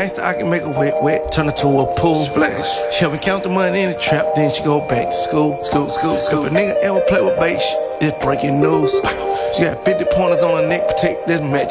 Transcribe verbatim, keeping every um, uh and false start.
gangster, I can make her wet, wet, turn her to a pool. Splash. She help me count the money in the trap, then she go back to school. School, school, school. If a nigga ever play with bait, it's breaking news. She got fifty pointers on her neck, protect this match